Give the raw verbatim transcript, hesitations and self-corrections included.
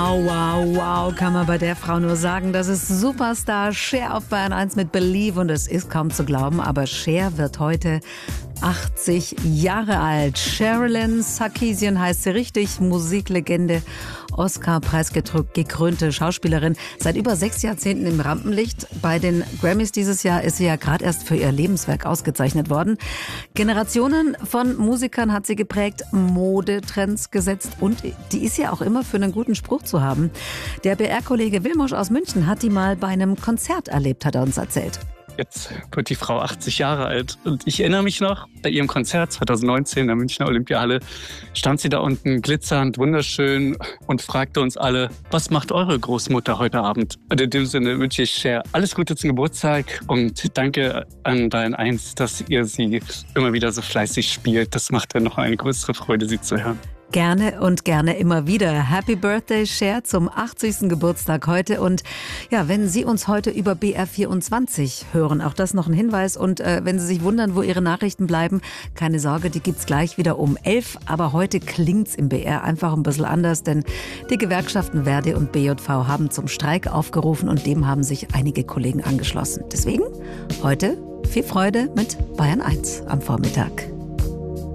Wow, wow, wow, kann man bei der Frau nur sagen. Das ist Superstar Cher auf Bayern eins mit Believe und es ist kaum zu glauben, aber Cher wird heute achtzig Jahre alt. Sherilyn Sarkisian heißt sie richtig, Musiklegende, Oscar-preisgekrönte Schauspielerin, seit über sechs Jahrzehnten im Rampenlicht. Bei den Grammys dieses Jahr ist sie ja gerade erst für ihr Lebenswerk ausgezeichnet worden. Generationen von Musikern hat sie geprägt, Modetrends gesetzt und die ist ja auch immer für einen guten Spruch zu haben. Der B R-Kollege Wilmosch aus München hat die mal bei einem Konzert erlebt, hat er uns erzählt. Jetzt wird die Frau achtzig Jahre alt und ich erinnere mich noch, bei ihrem Konzert zwanzig neunzehn in der Münchner Olympiahalle stand sie da unten glitzernd, wunderschön und fragte uns alle, was macht eure Großmutter heute Abend? Und in dem Sinne wünsche ich Cher alles Gute zum Geburtstag und danke an Bayern eins, dass ihr sie immer wieder so fleißig spielt. Das macht ja noch eine größere Freude, sie zu hören. Gerne und gerne immer wieder. Happy Birthday, Cher, zum achtzigsten Geburtstag heute. Und ja, wenn Sie uns heute über B R vierundzwanzig hören, auch das noch ein Hinweis. Und äh, wenn Sie sich wundern, wo Ihre Nachrichten bleiben, keine Sorge, die gibt's gleich wieder um elf. Aber heute klingt's im B R einfach ein bisschen anders, denn die Gewerkschaften Verdi und B J V haben zum Streik aufgerufen und dem haben sich einige Kollegen angeschlossen. Deswegen heute viel Freude mit Bayern eins am Vormittag.